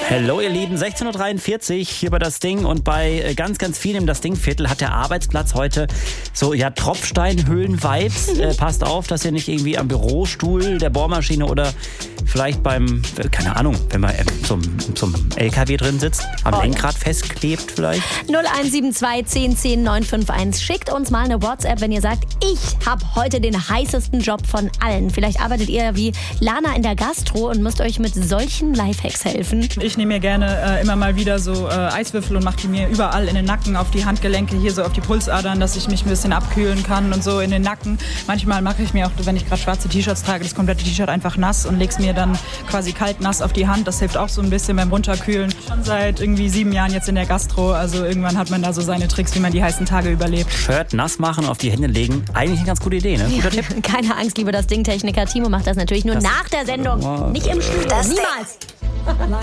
Hallo ihr Lieben, 16.43 Uhr hier bei Das Ding und bei ganz, ganz vielen im Das Ding-Viertel hat der Arbeitsplatz heute so Tropfsteinhöhlen-Vibes. Passt auf, dass ihr nicht irgendwie am Bürostuhl der Bohrmaschine oder vielleicht beim, keine Ahnung, wenn man zum LKW drin sitzt, am Lenkrad festklebt vielleicht. 0172 10 10 951. Schickt uns mal eine WhatsApp, wenn ihr sagt, ich habe heute den heißesten Job von allen. Vielleicht arbeitet ihr wie Lana in der Gastro und müsst euch mit solchen Lifehacks helfen. Ich nehme mir gerne immer mal wieder so Eiswürfel und mache die mir überall in den Nacken, auf die Handgelenke, hier so auf die Pulsadern, dass ich mich ein bisschen abkühlen kann und so in den Nacken. Manchmal mache ich mir auch, wenn ich gerade schwarze T-Shirts trage, das komplette T-Shirt einfach nass und lege es mir dann quasi kalt nass auf die Hand. Das hilft auch so ein bisschen beim Runterkühlen. Schon seit irgendwie 7 Jahren jetzt in der Gastro, also irgendwann hat man da so seine Tricks, wie man die heißen Tage überlebt. Shirt nass machen, auf die Hände legen, eigentlich eine ganz gute Idee, ne? Guter Tipp. Keine Angst, lieber Das Ding-Techniker. Timo macht das natürlich nur nach der Sendung, nicht im Studio. Niemals.